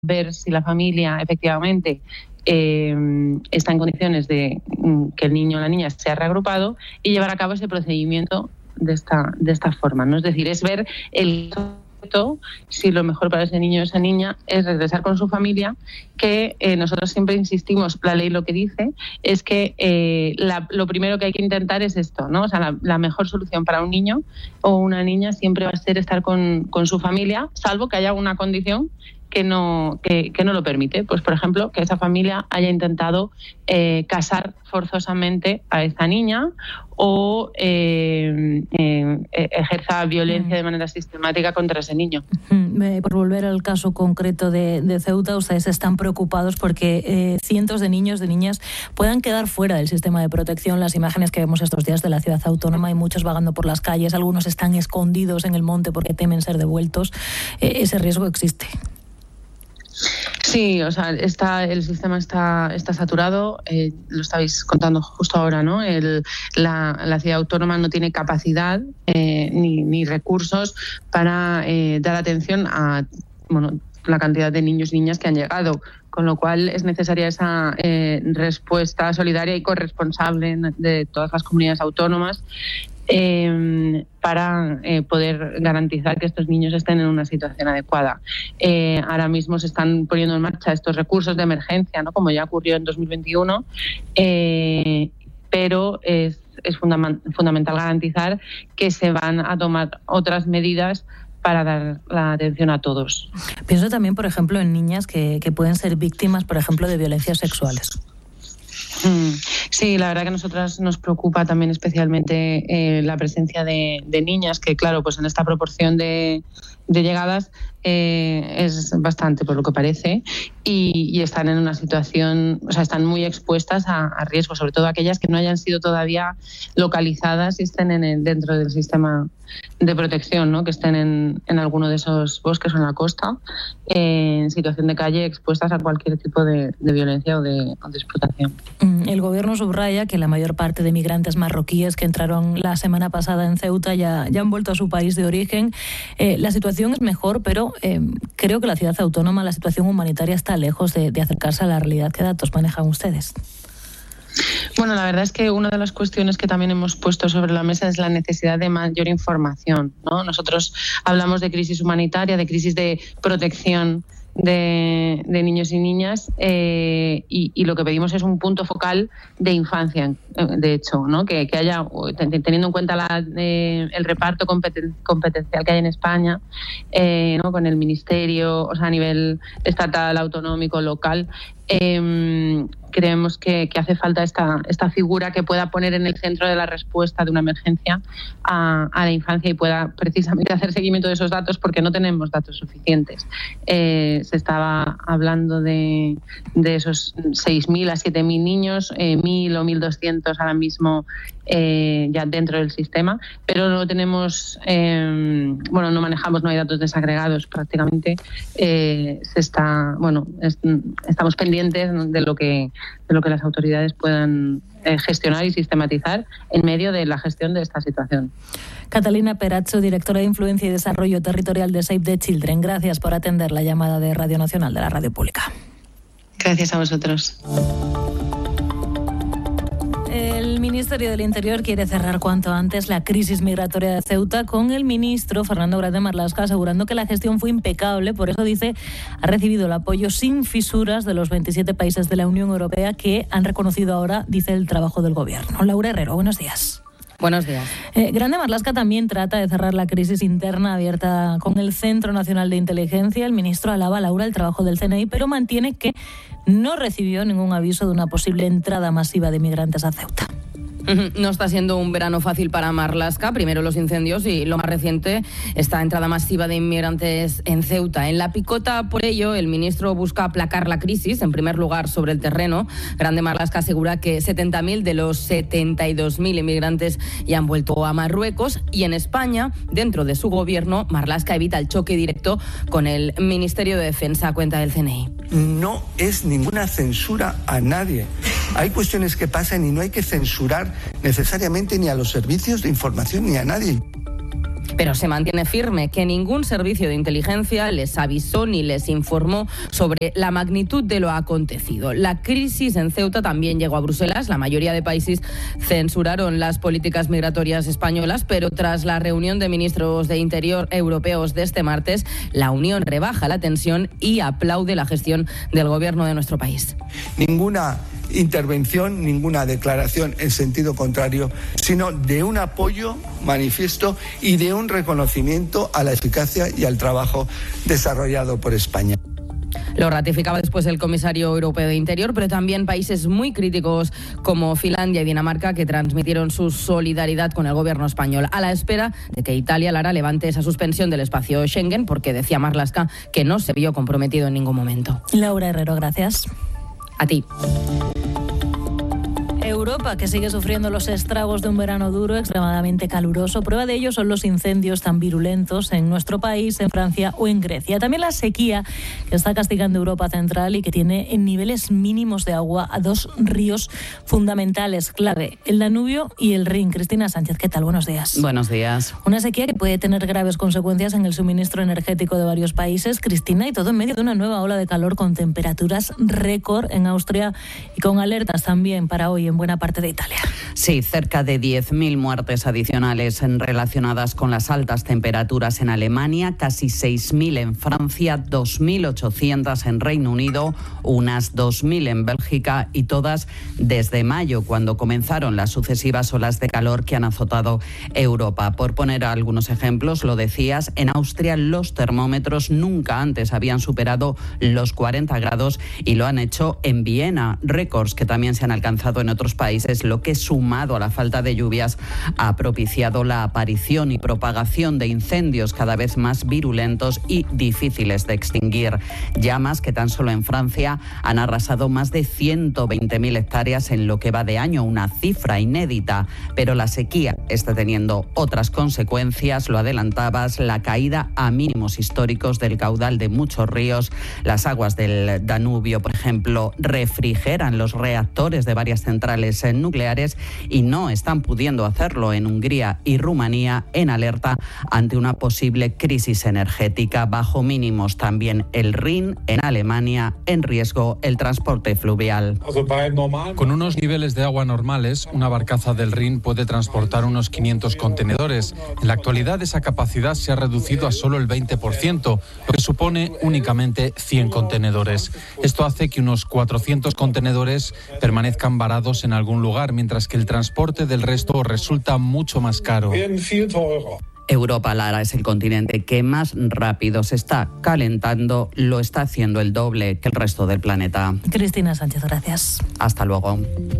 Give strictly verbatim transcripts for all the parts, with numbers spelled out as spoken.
ver si la familia efectivamente eh, está en condiciones de que el niño o la niña sea reagrupado y llevar a cabo ese procedimiento de esta, de esta forma, ¿no? Es decir, es ver el si lo mejor para ese niño o esa niña es regresar con su familia, que eh, nosotros siempre insistimos, la ley lo que dice es que eh, la, lo primero que hay que intentar es esto, ¿no? O sea, la, la mejor solución para un niño o una niña siempre va a ser estar con, con su familia, salvo que haya una condición que no, que, que no lo permite. Pues, por ejemplo, que esa familia haya intentado eh, casar forzosamente a esta niña o eh, eh, ejerza violencia de manera sistemática contra ese niño. Por volver al caso concreto de, de Ceuta, ustedes están preocupados porque eh, cientos de niños, de niñas puedan quedar fuera del sistema de protección. Las imágenes que vemos estos días de la ciudad autónoma, hay muchos vagando por las calles, algunos están escondidos en el monte porque temen ser devueltos. Eh, ese riesgo existe. Sí, o sea, está, el sistema está, está saturado, eh, lo estabais contando justo ahora, ¿no? El, la, la ciudad autónoma no tiene capacidad eh, ni, ni recursos para eh, dar atención a bueno, la cantidad de niños y niñas que han llegado, con lo cual es necesaria esa eh, respuesta solidaria y corresponsable de todas las comunidades autónomas Eh, para eh, poder garantizar que estos niños estén en una situación adecuada. Eh, ahora mismo se están poniendo en marcha estos recursos de emergencia, ¿no? Como ya ocurrió en dos mil veintiuno, eh, pero es, es fundament- fundamental garantizar que se van a tomar otras medidas para dar la atención a todos. Pienso también, por ejemplo, en niñas que, que pueden ser víctimas, por ejemplo, de violencias sexuales. Sí, la verdad que a nosotras nos preocupa también especialmente eh, la presencia de, de niñas, que claro, pues en esta proporción de, de llegadas eh, es bastante, por lo que parece, y, y están en una situación, o sea, están muy expuestas a, a riesgo, sobre todo aquellas que no hayan sido todavía localizadas y estén en el, dentro del sistema de protección, ¿no? Que estén en, en alguno de esos bosques o en la costa, eh, en situación de calle, expuestas a cualquier tipo de, de violencia o de, o de explotación. El gobierno subraya que la mayor parte de migrantes marroquíes que entraron la semana pasada en Ceuta ya, ya han vuelto a su país de origen. Eh, la situación es mejor, pero eh, creo que la ciudad autónoma, la situación humanitaria está lejos de, de acercarse a la realidad. ¿Qué datos manejan ustedes? Bueno, la verdad es que una de las cuestiones que también hemos puesto sobre la mesa es la necesidad de mayor información, ¿no? Nosotros hablamos de crisis humanitaria, de crisis de protección de, de niños y niñas eh, y, y lo que pedimos es un punto focal de infancia, de hecho, ¿no? Que, que haya, teniendo en cuenta la, eh, el reparto competen, competencial que hay en España, eh, ¿no? Con el ministerio, o sea, a nivel estatal, autonómico, local, eh, creemos que, que hace falta esta, esta figura que pueda poner en el centro de la respuesta de una emergencia a, a la infancia y pueda precisamente hacer seguimiento de esos datos, porque no tenemos datos suficientes. Eh, se estaba hablando de, de esos seis mil a siete mil niños, eh, mil o mil doscientos ahora mismo eh, ya dentro del sistema, pero no tenemos, eh, bueno, no manejamos, no hay datos desagregados prácticamente. Eh, se está, bueno, es, estamos pendientes de lo que de lo que las autoridades puedan eh, gestionar y sistematizar en medio de la gestión de esta situación. Catalina Perazzo, directora de Influencia y Desarrollo Territorial de Save the Children, gracias por atender la llamada de Radio Nacional de la Radio Pública. Gracias a vosotros. El Ministerio del Interior quiere cerrar cuanto antes la crisis migratoria de Ceuta, con el ministro Fernando Grande Marlaska asegurando que la gestión fue impecable. Por eso, dice, ha recibido el apoyo sin fisuras de los veintisiete países de la Unión Europea, que han reconocido ahora, dice, el trabajo del gobierno. Laura Herrero, buenos días. Buenos días. Eh, Grande Marlaska también trata de cerrar la crisis interna abierta con el Centro Nacional de Inteligencia. El ministro alaba, Laura, el trabajo del C N I, pero mantiene que no recibió ningún aviso de una posible entrada masiva de migrantes a Ceuta. No está siendo un verano fácil para Marlaska. Primero los incendios y lo más reciente, esta entrada masiva de inmigrantes en Ceuta. En la picota, por ello, el ministro busca aplacar la crisis, en primer lugar sobre el terreno. Grande Marlaska asegura que setenta mil de los setenta y dos mil inmigrantes ya han vuelto a Marruecos, y en España, dentro de su gobierno, Marlaska evita el choque directo con el Ministerio de Defensa, cuenta del C N I. No es ninguna censura a nadie. Hay cuestiones que pasan y no hay que censurar necesariamente ni a los servicios de información ni a nadie. pero se mantiene firme que ningún servicio de inteligencia les avisó ni les informó sobre la magnitud de lo acontecido. La crisis en Ceuta también llegó a Bruselas. La mayoría de países censuraron las políticas migratorias españolas, pero tras la reunión de ministros de Interior europeos de este martes, la Unión rebaja la tensión y aplaude la gestión del gobierno de nuestro país. Ninguna intervención, ninguna declaración en sentido contrario, sino de un apoyo manifiesto y de un reconocimiento a la eficacia y al trabajo desarrollado por España. Lo ratificaba después el comisario europeo de Interior, pero también países muy críticos como Finlandia y Dinamarca, que transmitieron su solidaridad con el gobierno español, a la espera de que Italia, Lara, levante esa suspensión del espacio Schengen, porque decía Marlaska que no se vio comprometido en ningún momento. Laura Herrero, gracias. A ti. Europa, que sigue sufriendo los estragos de un verano duro, extremadamente caluroso. Prueba de ello son los incendios tan virulentos en nuestro país, en Francia o en Grecia. También la sequía que está castigando Europa Central y que tiene en niveles mínimos de agua a dos ríos fundamentales, clave, el Danubio y el Rin. Cristina Sánchez, ¿qué tal? Buenos días. Buenos días. Una sequía que puede tener graves consecuencias en el suministro energético de varios países, Cristina, y todo en medio de una nueva ola de calor con temperaturas récord en Austria y con alertas también para hoy en buena parte de Italia. Sí, cerca de diez mil muertes adicionales relacionadas con las altas temperaturas en Alemania, casi seis mil en Francia, dos mil ochocientas en Reino Unido, unas dos mil en Bélgica, y todas desde mayo, cuando comenzaron las sucesivas olas de calor que han azotado Europa. Por poner algunos ejemplos, lo decías, en Austria los termómetros nunca antes habían superado los cuarenta grados y lo han hecho en Viena, récords que también se han alcanzado en otros países, lo que, sumado a la falta de lluvias, ha propiciado la aparición y propagación de incendios cada vez más virulentos y difíciles de extinguir. Llamas que tan solo en Francia han arrasado más de ciento veinte mil hectáreas en lo que va de año, una cifra inédita. Pero la sequía está teniendo otras consecuencias, lo adelantabas, la caída a mínimos históricos del caudal de muchos ríos. Las aguas del Danubio, por ejemplo, refrigeran los reactores de varias centrales nucleares y no están pudiendo hacerlo en Hungría y Rumanía, en alerta ante una posible crisis energética. Bajo mínimos también el Rin, en Alemania, en riesgo el transporte fluvial. Con unos niveles de agua normales, una barcaza del Rin puede transportar unos quinientos contenedores. En la actualidad esa capacidad se ha reducido a solo el veinte por ciento, lo que supone únicamente cien contenedores. Esto hace que unos cuatrocientos contenedores permanezcan varados en algún lugar, mientras que el transporte del resto resulta mucho más caro. Europa, Lara, es el continente que más rápido se está calentando, lo está haciendo el doble que el resto del planeta. Cristina Sánchez, gracias. Hasta luego.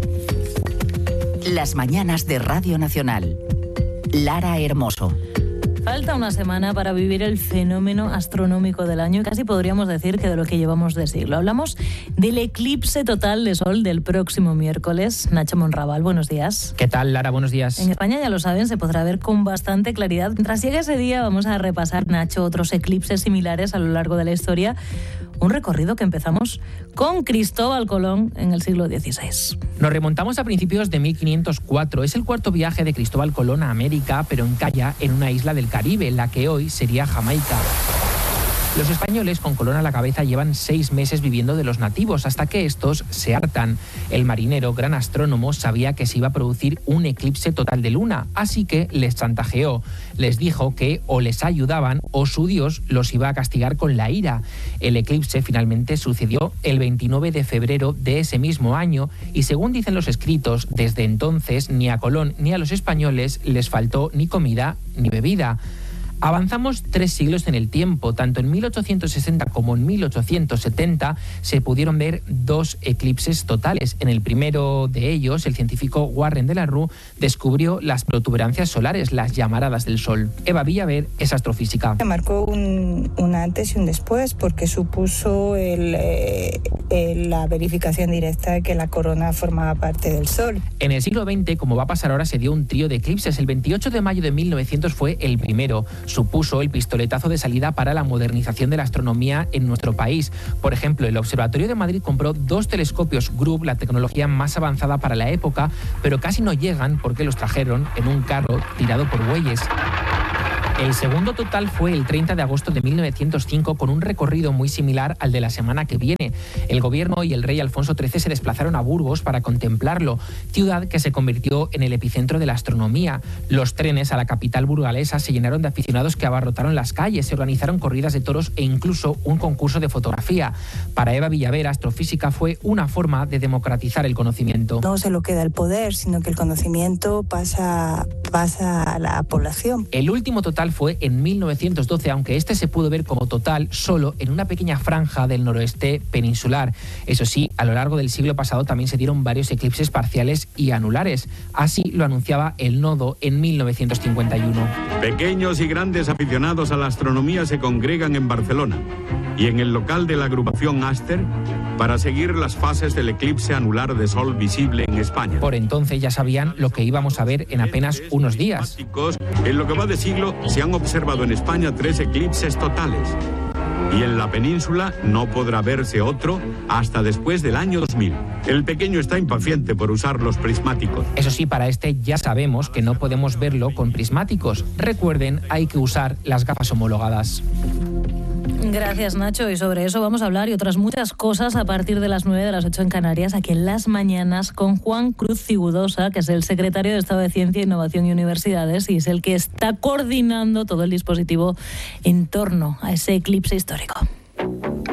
Las mañanas de Radio Nacional. Lara Hermoso. Falta una semana para vivir el fenómeno astronómico del año y casi podríamos decir que de lo que llevamos de siglo. Hablamos del eclipse total de sol del próximo miércoles. Nacho Monraval, buenos días. ¿Qué tal, Lara? Buenos días. En España, ya lo saben, se podrá ver con bastante claridad. Mientras llegue ese día, vamos a repasar, Nacho, otros eclipses similares a lo largo de la historia. Un recorrido que empezamos con Cristóbal Colón en el siglo dieciséis. Nos remontamos a principios de mil quinientos cuatro. Es el cuarto viaje de Cristóbal Colón a América, pero encalla en una isla del Caribe, la que hoy sería Jamaica. Los españoles, con Colón a la cabeza, llevan seis meses viviendo de los nativos, hasta que estos se hartan. El marinero, gran astrónomo, sabía que se iba a producir un eclipse total de luna, así que les chantajeó. Les dijo que o les ayudaban o su Dios los iba a castigar con la ira. El eclipse finalmente sucedió el veintinueve de febrero de ese mismo año y, según dicen los escritos, desde entonces ni a Colón ni a los españoles les faltó ni comida ni bebida. Avanzamos tres siglos en el tiempo. Tanto en mil ochocientos sesenta como en mil ochocientos setenta se pudieron ver dos eclipses totales. En el primero de ellos, el científico Warren de la Rue descubrió las protuberancias solares, las llamaradas del Sol. Eva Villaver es astrofísica. Marcó un, un antes y un después porque supuso el, eh, el, la verificación directa de que la corona formaba parte del Sol. En el siglo veinte, como va a pasar ahora, se dio un trío de eclipses. El veintiocho de mayo de mil novecientos fue el primero. Supuso el pistoletazo de salida para la modernización de la astronomía en nuestro país. Por ejemplo, el Observatorio de Madrid compró dos telescopios Grub, la tecnología más avanzada para la época, pero casi no llegan porque los trajeron en un carro tirado por bueyes. El segundo total fue el treinta de agosto de mil novecientos cinco, con un recorrido muy similar al de la semana que viene. El gobierno y el rey Alfonso trece se desplazaron a Burgos para contemplarlo, ciudad que se convirtió en el epicentro de la astronomía. Los trenes a la capital burgalesa se llenaron de aficionados que abarrotaron las calles, se organizaron corridas de toros e incluso un concurso de fotografía. Para Eva Villavera, astrofísica fue una forma de democratizar el conocimiento. No se lo queda el poder, sino que el conocimiento pasa, pasa a la población. El último total fue en mil novecientos doce, aunque este se pudo ver como total solo en una pequeña franja del noroeste peninsular. Eso sí, a lo largo del siglo pasado también se dieron varios eclipses parciales y anulares. Así lo anunciaba el Nodo en mil novecientos cincuenta y uno. Pequeños y grandes aficionados a la astronomía se congregan en Barcelona y en el local de la agrupación Aster para seguir las fases del eclipse anular de sol visible en España. Por entonces ya sabían lo que íbamos a ver en apenas unos días. En lo que va de siglo se han observado en España tres eclipses totales. Y en la península no podrá verse otro hasta después del año dos mil. El pequeño está impaciente por usar los prismáticos. Eso sí, para este ya sabemos que no podemos verlo con prismáticos. Recuerden, hay que usar las gafas homologadas. Gracias, Nacho. Y sobre eso vamos a hablar y otras muchas cosas a partir de las nueve, de las ocho en Canarias, aquí en Las Mañanas, con Juan Cruz Cigudosa, que es el secretario de Estado de Ciencia, Innovación y Universidades, y es el que está coordinando todo el dispositivo en torno a ese eclipse histórico.